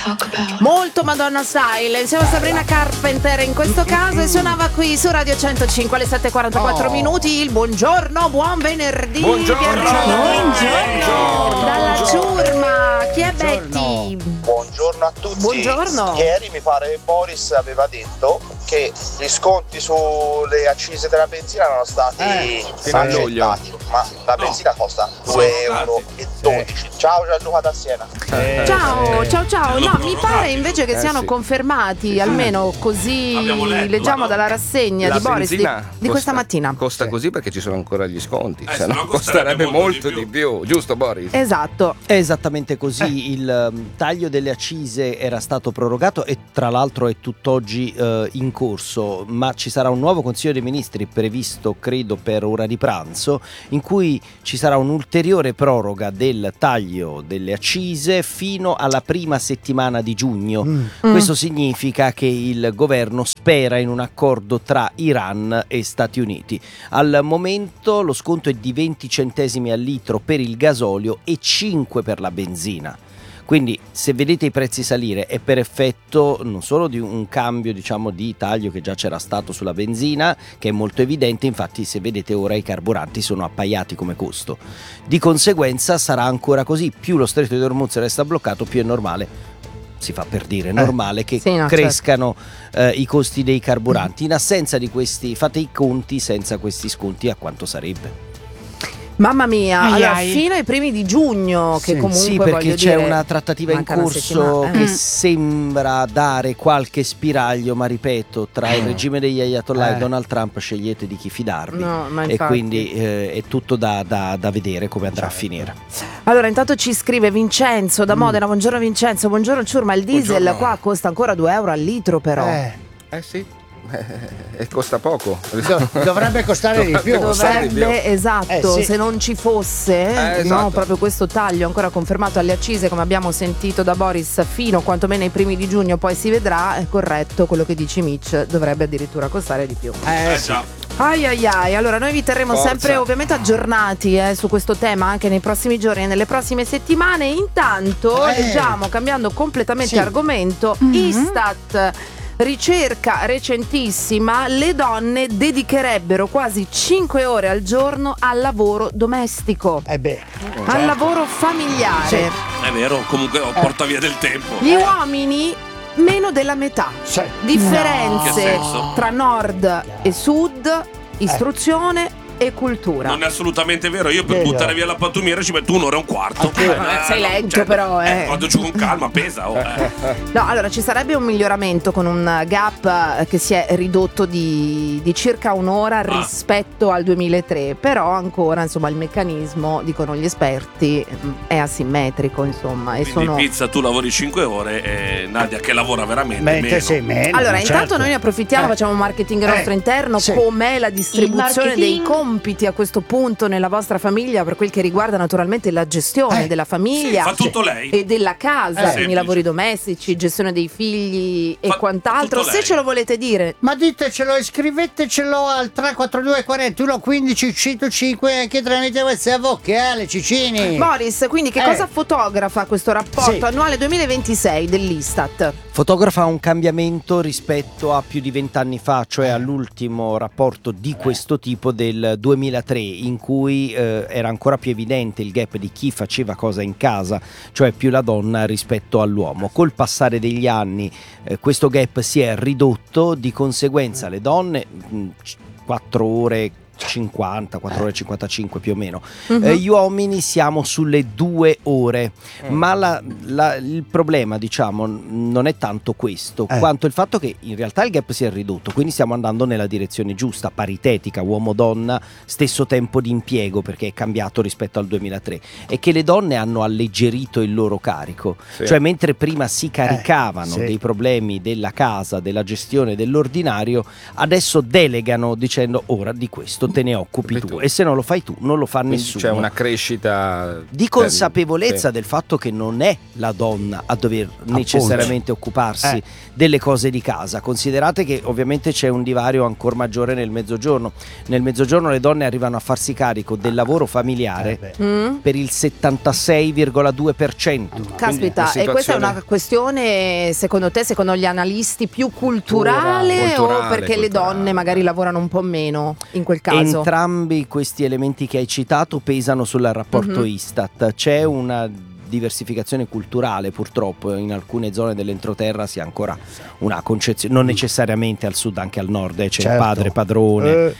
Molto Madonna Style, insieme a Sabrina Carpenter in questo caso, e suonava qui su Radio 105 alle 7:44 minuti. Il buongiorno, buon venerdì. Buongiorno. Dalla ciurma, chi è Betty? Buongiorno a tutti. Buongiorno. Ieri mi pare che Boris aveva detto che gli sconti sulle accise della benzina erano stati accettati, ma la benzina costa 2,12 €. Ciao Gianluca da Siena. Ciao. No, mi pare invece che siano confermati, almeno così leggiamo dalla rassegna di Boris di questa mattina. Costa così perché ci sono ancora gli sconti, se no costerebbe molto di più, giusto Boris? Esatto. È esattamente così, il taglio delle accise era stato prorogato e tra l'altro è tutt'oggi in corso, ma ci sarà un nuovo Consiglio dei Ministri previsto credo per ora di pranzo, in cui ci sarà un'ulteriore proroga del taglio delle accise fino alla prima settimana di giugno. Questo significa che il governo spera in un accordo tra Iran e Stati Uniti. Al momento lo sconto è di 20 centesimi al litro per il gasolio e 5 per la benzina. Quindi se vedete i prezzi salire è per effetto non solo di un cambio di taglio che già c'era stato sulla benzina, che è molto evidente, infatti se vedete ora i carburanti sono appaiati come costo. Di conseguenza sarà ancora così, più lo stretto di Hormuz resta bloccato, più è normale, si fa per dire, normale che crescano i costi dei carburanti. In assenza di questi, fate i conti senza questi sconti a quanto sarebbe. Mamma mia, allora fino ai primi di giugno che comunque sì, perché c'è una trattativa in corso che sembra dare qualche spiraglio, ma ripeto, tra il regime degli Ayatollah e Donald Trump scegliete di chi fidarvi, e quindi è tutto da vedere come andrà a finire. Allora intanto ci scrive Vincenzo da Modena. Buongiorno Vincenzo, buongiorno Ciurma, il diesel qua costa ancora 2 € al litro però. Sì. E costa poco. Dovrebbe costare di più. Esatto, se non ci fosse proprio questo taglio ancora confermato alle accise, come abbiamo sentito da Boris, fino quantomeno ai primi di giugno, poi si vedrà. È corretto quello che dici Mitch, dovrebbe addirittura costare di più. Allora noi vi terremo sempre ovviamente aggiornati su questo tema anche nei prossimi giorni e nelle prossime settimane. Intanto leggiamo, cambiando completamente argomento, Istat ricerca recentissima, le donne dedicherebbero quasi 5 ore al giorno al lavoro domestico, al lavoro familiare. È vero, comunque porta via del tempo. Gli uomini meno della metà. Differenze tra nord e sud, istruzione e cultura. Non è assolutamente vero. Io per buttare via la pattumiera ci metto 1 ora e un quarto. Sei lento però vado giù con calma, pesa. No, allora ci sarebbe un miglioramento con un gap che si è ridotto di circa un'ora rispetto al 2003, però ancora insomma il meccanismo, dicono gli esperti, è asimmetrico insomma. E quindi pizza tu lavori 5 ore e Nadia che lavora veramente meno. Allora intanto noi ne approfittiamo, facciamo un marketing nostro interno, com'è la distribuzione dei compiti a questo punto nella vostra famiglia per quel che riguarda naturalmente la gestione della famiglia, fa tutto lei, e della casa, quindi lavori domestici, gestione dei figli e quant'altro. Se ce lo volete dire, ma ditecelo e scrivetecelo al 342 41 15 105 anche tramite WhatsApp vocale, Cicini. Boris, quindi che cosa fotografa questo rapporto annuale 2026 dell'Istat? Fotografa un cambiamento rispetto a più di 20 anni fa, cioè all'ultimo rapporto di questo tipo del 2003, in cui era ancora più evidente il gap di chi faceva cosa in casa, cioè più la donna rispetto all'uomo. Col passare degli anni questo gap si è ridotto, di conseguenza le donne 4 ore 50, 4 ore 55 più o meno. Gli uomini siamo sulle 2 ore, ma il problema non è tanto questo quanto il fatto che in realtà il gap si è ridotto, quindi stiamo andando nella direzione giusta, paritetica, uomo-donna, stesso tempo di impiego, perché è cambiato rispetto al 2003, e che le donne hanno alleggerito il loro carico, cioè mentre prima si caricavano dei problemi della casa, della gestione dell'ordinario, adesso delegano dicendo ora di questo piuttosto te ne occupi tu, e se non lo fai tu non lo fa nessuno. C'è una crescita di consapevolezza del fatto che non è la donna a dover necessariamente occuparsi delle cose di casa. Considerate che ovviamente c'è un divario ancora maggiore nel mezzogiorno. Nel mezzogiorno le donne arrivano a farsi carico del lavoro familiare per il 76,2%. Caspita, e questa è una questione, secondo te, secondo gli analisti, più culturale o perché le donne magari lavorano un po' meno in quel caso? Entrambi questi elementi che hai citato pesano sul rapporto Istat. C'è una diversificazione culturale, purtroppo in alcune zone dell'entroterra si ha ancora una concezione, non necessariamente al sud, anche al nord c'è il padre padrone,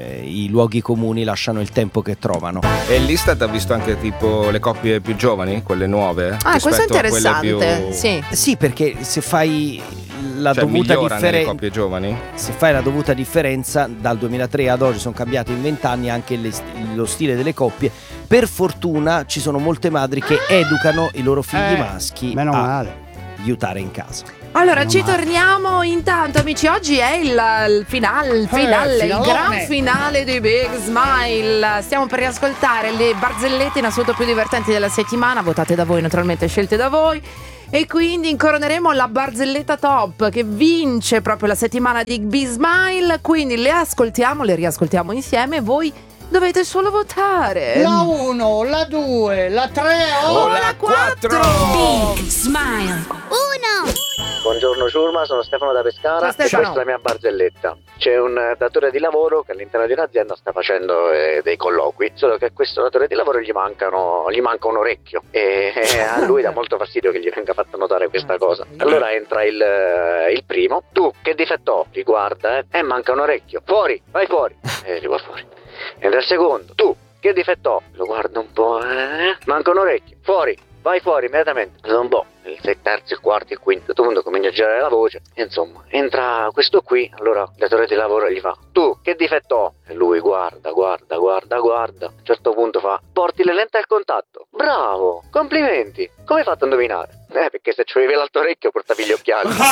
i luoghi comuni lasciano il tempo che trovano. E l'Istat ha visto anche tipo le coppie più giovani, quelle nuove? Questo è interessante. Sì, perché se fai la dovuta differenza, coppie giovani? Se fai la dovuta differenza, dal 2003 ad oggi sono cambiati in 20 anni anche lo stile delle coppie. Per fortuna ci sono molte madri che educano i loro figli maschi a aiutare in casa. Allora ci torniamo intanto, amici. Oggi è il finale, il gran finale di Big Smile. Stiamo per riascoltare le barzellette in assoluto più divertenti della settimana, votate da voi, naturalmente scelte da voi. E quindi incoroneremo la barzelletta top che vince proprio la settimana di Big Smile. Quindi le ascoltiamo, le riascoltiamo insieme. Voi dovete solo votare la 1, la 2, la 3 o la 4. Big Smile 1. Buongiorno Ciurma, sono Stefano da Pescara e questa è la mia barzelletta. C'è un datore di lavoro che all'interno di un'azienda sta facendo dei colloqui, solo che a questo datore di lavoro gli manca un orecchio e a lui dà molto fastidio che gli venga fatta notare questa cosa. Allora entra il primo: tu che difetto ho? Li guarda, manca un orecchio, fuori, vai fuori, li va fuori. Entra il secondo: tu che difetto ho? Lo guarda un po', manca un orecchio, fuori, vai fuori immediatamente. Un po', il terzo, il quarto, il quinto, tutto il mondo comincia a girare la voce. E insomma, entra questo qui, allora il datore di lavoro gli fa: tu che difetto ho? E lui guarda. A un certo punto fa: porti le lenti al contatto. Bravo, complimenti. Come hai fatto a indovinare? Perché se c'avevi l'altro orecchio portavi gli occhiali. 2.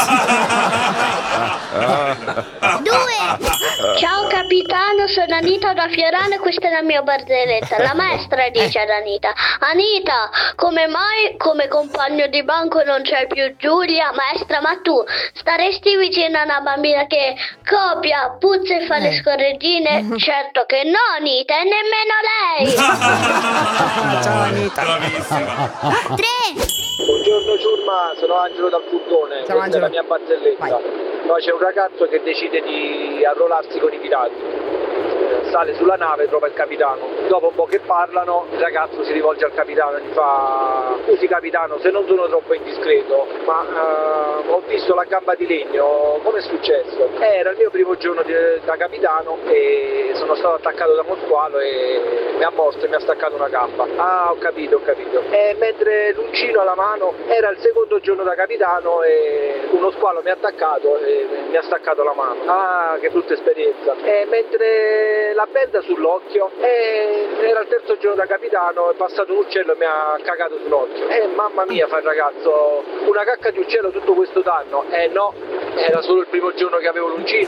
Ciao capitano, sono Anita da Fiorano e questa è la mia barzelletta. La maestra dice ad Anita: Anita, come mai come compagno di banco non c'è più Giulia? Maestra, ma tu staresti vicino a una bambina che copia, puzza e fa le scorreggine? Certo che no, Anita, e nemmeno lei. Ciao Anita. Bravissima. 3. Buongiorno Ciurma, sono Angelo dal Furgone. Ciao, questa è la mia barzelletta. No, c'è un ragazzo che decide di arruolarsi con i pirati. Sale sulla nave, trova il capitano. Dopo un po' che parlano, il ragazzo si rivolge al capitano e gli fa: scusi capitano, se non sono troppo indiscreto, ma ho visto la gamba di legno, come è successo? Era il mio primo giorno da capitano e sono stato attaccato da uno squalo e mi ha morso e mi ha staccato una gamba. Ah, ho capito. E mentre l'uncino alla mano, era il secondo giorno da capitano e uno squalo mi ha attaccato e mi ha staccato la mano. Ah, che brutta esperienza. E mentre la benda sull'occhio, era il terzo giorno da capitano, è passato un uccello e mi ha cagato sull'occhio. Mamma mia, fa il ragazzo, una cacca di uccello tutto questo danno? No, era solo il primo giorno che avevo l'uncino.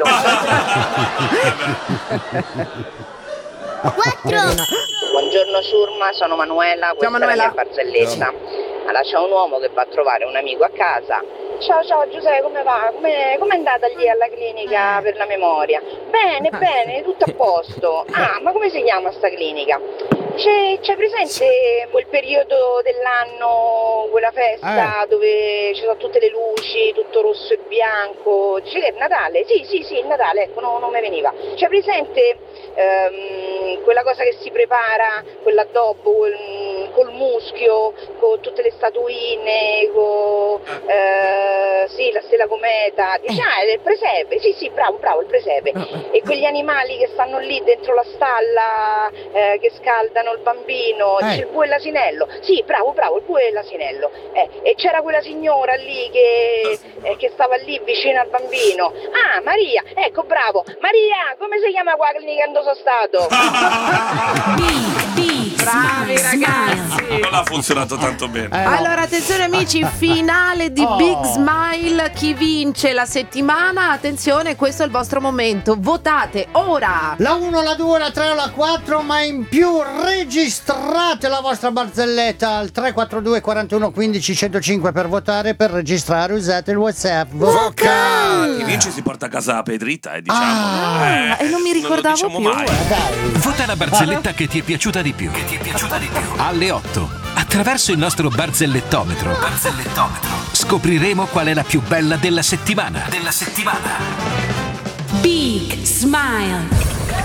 4. Buongiorno Ciurma, sono Manuela, questa è la mia barzelletta. Allora c'è un uomo che va a trovare un amico a casa. Ciao Giuseppe, come va? Com'è andata lì alla clinica per la memoria? Bene, tutto a posto. Ah, ma come si chiama sta clinica? C'è presente quel periodo dell'anno, quella festa dove ci sono tutte le luci, tutto rosso e bianco? Dice che è il Natale? Sì, il Natale, ecco, non mi veniva. C'è presente quella cosa che si prepara, quell'addobbo col muschio, con tutte le statuine, la stella cometa? Dice, è il presepe. Sì, bravo, il presepe. E quegli animali che stanno lì dentro la stalla, che scaldano il bambino, dice il bue e l'asinello. Sì, bravo, il bue e l'asinello. E c'era quella signora lì che stava lì vicino al bambino. Ah, Maria, ecco, bravo. Maria, come si chiama qua clinica dove sono stato? Big Bravi ragazzi. Non ha funzionato tanto bene. Allora attenzione amici, finale di Big Smile. Chi vince la settimana? Attenzione, questo è il vostro momento. Votate ora. La 1, la 2, la 3 o la 4, ma in più registrate la vostra barzelletta al 342 41 15 105 per votare, per registrare usate il WhatsApp. Chi vince si porta a casa la Pedrita, diciamo. E non mi ricordavo non lo diciamo più. mai. Vota la barzelletta che ti è piaciuta di più. Alle 8, attraverso il nostro barzellettometro, scopriremo qual è la più bella della settimana. Big Smile.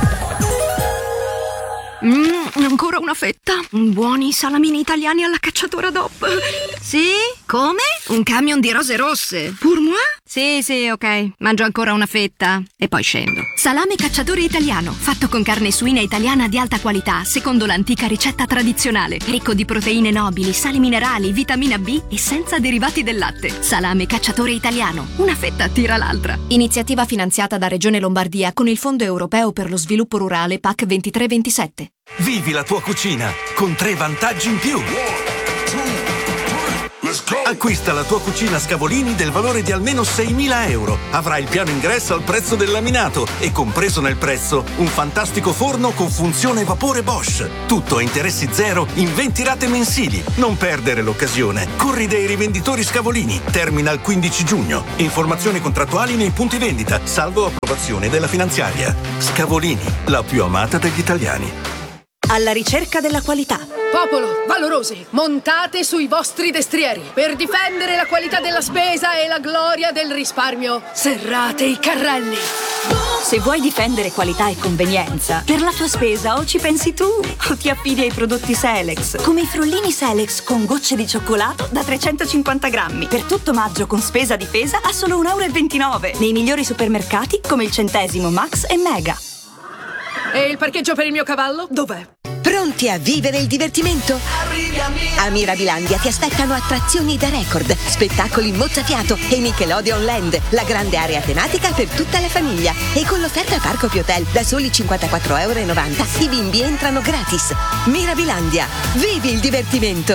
Ancora una fetta. Buoni salamini italiani alla cacciatora DOP. Sì? Come? Un camion di rose rosse. Pour moi? Sì, ok. Mangio ancora una fetta e poi scendo. Salame cacciatore italiano, fatto con carne suina italiana di alta qualità, secondo l'antica ricetta tradizionale. Ricco di proteine nobili, sali minerali, vitamina B e senza derivati del latte. Salame cacciatore italiano. Una fetta tira l'altra. Iniziativa finanziata da Regione Lombardia con il Fondo Europeo per lo Sviluppo Rurale PAC 23-27. Vivi la tua cucina con 3 vantaggi in più. Acquista la tua cucina Scavolini del valore di almeno 6.000 euro. Avrai il piano ingresso al prezzo del laminato e compreso nel prezzo un fantastico forno con funzione vapore Bosch. Tutto a interessi zero in 20 rate mensili. Non perdere l'occasione. Corri dai rivenditori Scavolini. Termina il 15 giugno. Informazioni contrattuali nei punti vendita, salvo approvazione della finanziaria. Scavolini, la più amata degli italiani. Alla ricerca della qualità. Popolo, valorosi, montate sui vostri destrieri. Per difendere la qualità della spesa e la gloria del risparmio, serrate i carrelli. Se vuoi difendere qualità e convenienza, per la tua spesa o ci pensi tu o ti affidi ai prodotti Selex, come i frullini Selex con gocce di cioccolato da 350 grammi. Per tutto maggio con spesa difesa a solo 1,29 euro. Nei migliori supermercati come il Centesimo, Max e Mega. E il parcheggio per il mio cavallo? Dov'è? Pronti a vivere il divertimento? A Mirabilandia ti aspettano attrazioni da record, spettacoli mozzafiato e Nickelodeon Land, la grande area tematica per tutta la famiglia. E con l'offerta Parco Più Hotel da soli 54,90 euro i bimbi entrano gratis. Mirabilandia, vivi il divertimento!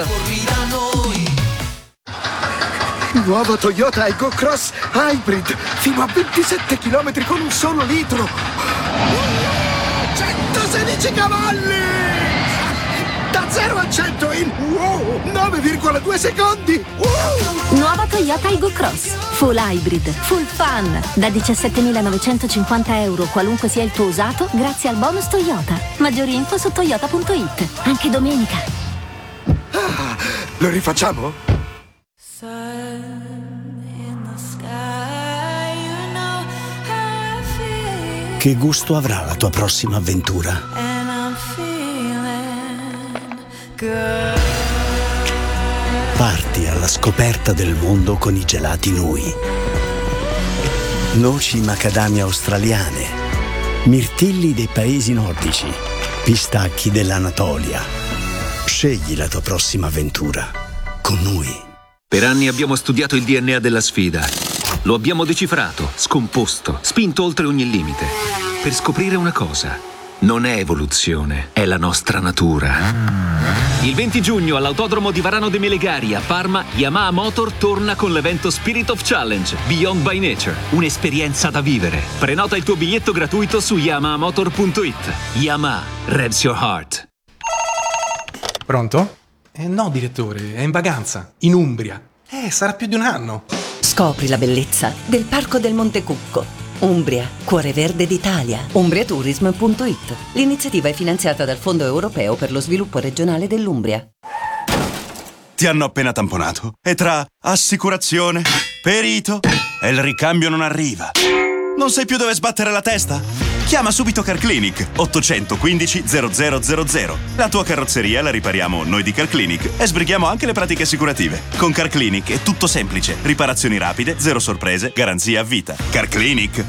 Nuova Toyota Aygo Cross Hybrid, fino a 27 km con un solo litro. 116 cavalli! Da 0 a 100 in 9,2 secondi! Nuova Toyota Aygo Cross Full Hybrid, Full Fun, da 17.950 euro qualunque sia il tuo usato, grazie al bonus Toyota. Maggiori info su toyota.it, anche domenica. Lo rifacciamo? Che gusto avrà la tua prossima avventura? Parti alla scoperta del mondo con i gelati Nui. Noci macadamia australiane, mirtilli dei paesi nordici, pistacchi dell'Anatolia. Scegli la tua prossima avventura con Nui. Per anni abbiamo studiato il DNA della sfida. Lo abbiamo decifrato, scomposto, spinto oltre ogni limite. Per scoprire una cosa: non è evoluzione, è la nostra natura. Il 20 giugno all'autodromo di Varano de Melegari a Parma, Yamaha Motor torna con l'evento Spirit of Challenge Beyond by Nature. Un'esperienza da vivere. Prenota il tuo biglietto gratuito su yamahamotor.it. Yamaha, revs your heart. Pronto? No, direttore, è in vacanza, in Umbria. Sarà più di un anno. Scopri la bellezza del Parco del Monte Cucco. Umbria, cuore verde d'Italia. umbriatourism.it. L'iniziativa è finanziata dal Fondo Europeo per lo Sviluppo Regionale dell'Umbria. Ti hanno appena tamponato e tra assicurazione, perito e il ricambio non arriva. Non sai più dove sbattere la testa? Chiama subito CarClinic 815 0000. La tua carrozzeria la ripariamo noi di CarClinic e sbrighiamo anche le pratiche assicurative. Con CarClinic è tutto semplice. Riparazioni rapide, zero sorprese, garanzia a vita. CarClinic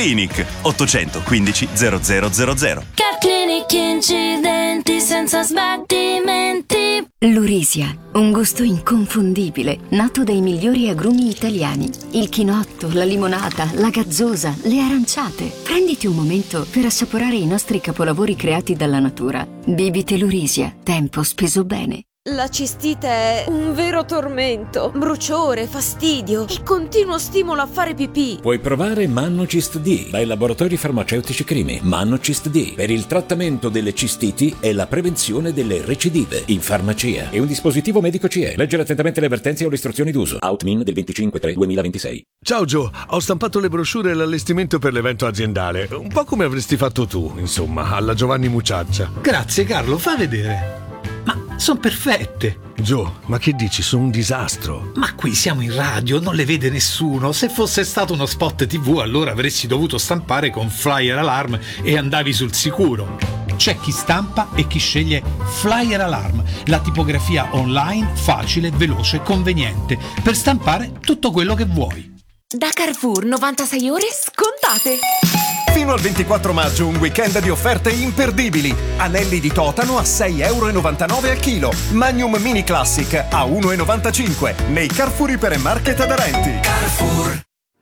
815 0000. CarClinic, incidenti senza sbattimenti. L'Urisia, un gusto inconfondibile, nato dai migliori agrumi italiani. Il chinotto, la limonata, la gazzosa, le aranciate. Prenditi un momento momento per assaporare i nostri capolavori creati dalla natura. Bibite Lurisia, tempo speso bene. La cistite è un vero tormento, bruciore, fastidio e continuo stimolo a fare pipì. Puoi provare Mannocist D dai laboratori farmaceutici Crimi. Mannocist D per il trattamento delle cistiti e la prevenzione delle recidive in farmacia. È un dispositivo medico CE. Leggere attentamente le avvertenze o le istruzioni d'uso. Outmin del 25/3/2026. Ciao Joe, ho stampato le brochure e l'allestimento per l'evento aziendale. Un po' come avresti fatto tu, insomma, alla Giovanni Mucciaccia. Grazie Carlo, fa vedere. Ma sono perfette. Joe, ma che dici? Sono un disastro. Ma qui siamo in radio, non le vede nessuno. Se fosse stato uno spot TV, allora avresti dovuto stampare con Flyer Alarm e andavi sul sicuro. C'è chi stampa e chi sceglie Flyer Alarm, la tipografia online facile, veloce, conveniente per stampare tutto quello che vuoi. Da Carrefour 96 ore scontate. Fino al 24 maggio un weekend di offerte imperdibili. Anelli di totano a €6,99 al chilo. Magnum Mini Classic a €1,95 nei Carrefour Ipermarket aderenti. Carrefour.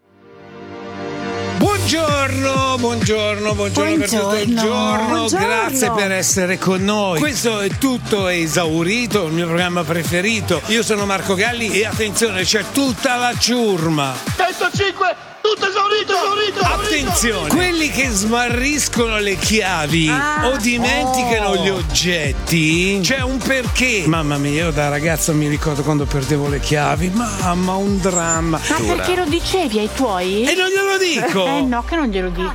Buongiorno per tutto il giorno. Grazie per essere con noi. Questo è Tutto è esaurito, il mio programma preferito. Io sono Marco Galli e attenzione, c'è tutta la ciurma. 105, tutto esaurito. Attenzione, quelli che smarriscono le chiavi o dimenticano gli oggetti, c'è un perché. Mamma mia, io da ragazzo mi ricordo quando perdevo le chiavi. Mamma, un dramma. Ma perché lo dicevi ai tuoi? E non glielo dico. No, che non glielo dico.